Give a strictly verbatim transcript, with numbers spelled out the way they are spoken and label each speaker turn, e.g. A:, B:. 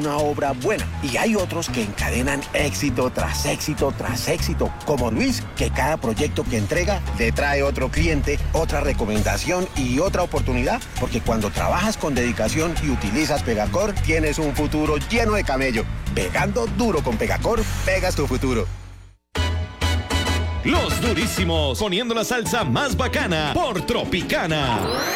A: una obra buena. Y hay otros que encadenan éxito tras éxito tras éxito, como Luis, que cada proyecto que entrega le trae otro cliente, otra recomendación y otra oportunidad, porque cuando trabajas con dedicación y utilizas Pegacor, tienes un futuro lleno de camello. Pegando duro con Pegacor, pegas tu futuro.
B: Los durísimos, poniendo la salsa más bacana por Tropicana.